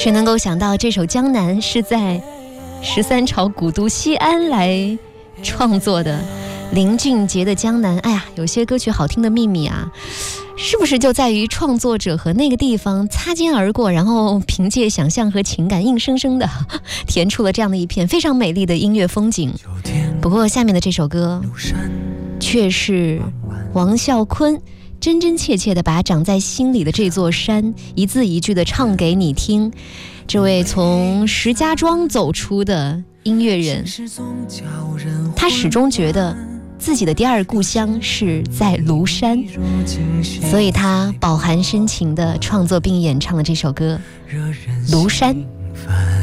谁能够想到这首《江南》是在13朝古都西安来创作的？林俊杰的《江南》，哎呀，有些歌曲好听的秘密啊，是不是就在于创作者和那个地方擦肩而过，然后凭借想象和情感硬生生的填出了这样的一片非常美丽的音乐风景？不过下面的这首歌却是王啸坤真真切切地把长在心里的这座山一字一句地唱给你听。这位从石家庄走出的音乐人，他始终觉得自己的第二故乡是在庐山，所以他饱含深情地创作并演唱了这首歌《庐山》。